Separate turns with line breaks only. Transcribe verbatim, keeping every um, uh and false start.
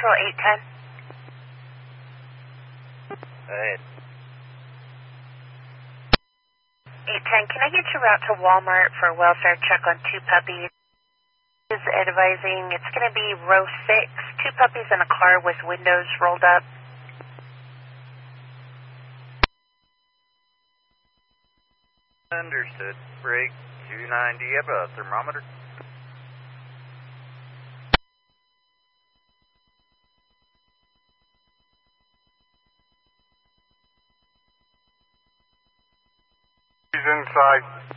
Central eight ten.
Hey.
eight ten, can I get you out to Walmart for a welfare check on two puppies? Is advising it's going to be row six, two puppies in a car with windows rolled up.
Understood. Break two nine. Do you have a thermometer?
He's inside.